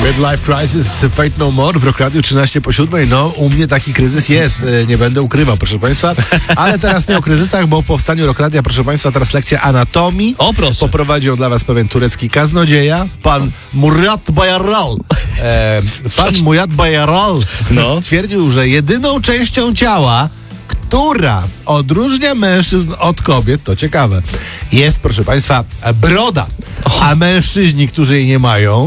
Midlife Crisis, Fate No More w Rock Radio 13:07. No, u mnie taki kryzys jest, nie będę ukrywał, proszę Państwa. Ale teraz nie o kryzysach, bo po powstaniu Rock Radia, proszę Państwa, teraz lekcja anatomii. O, proszę. Poprowadził dla Was pewien turecki kaznodzieja, pan Murat Bayaral. Pan Murat Bayaral stwierdził, że jedyną częścią ciała, która odróżnia mężczyzn od kobiet, to ciekawe, jest, proszę Państwa, broda. A mężczyźni, którzy jej nie mają,